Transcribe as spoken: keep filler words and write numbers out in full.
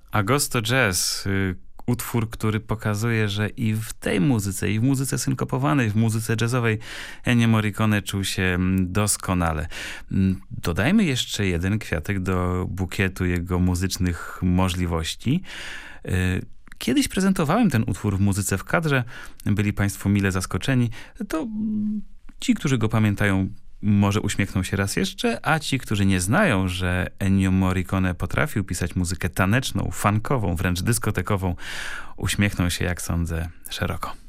Agosto Jazz, y, utwór, który pokazuje, że i w tej muzyce, i w muzyce synkopowanej, w muzyce jazzowej Ennio Morricone czuł się doskonale. Dodajmy jeszcze jeden kwiatek do bukietu jego muzycznych możliwości. Kiedyś prezentowałem ten utwór w Muzyce w kadrze. Byli państwo mile zaskoczeni. To ci, którzy go pamiętają, może uśmiechną się raz jeszcze, a ci, którzy nie znają, że Ennio Morricone potrafił pisać muzykę taneczną, funkową, wręcz dyskotekową, uśmiechną się, jak sądzę, szeroko.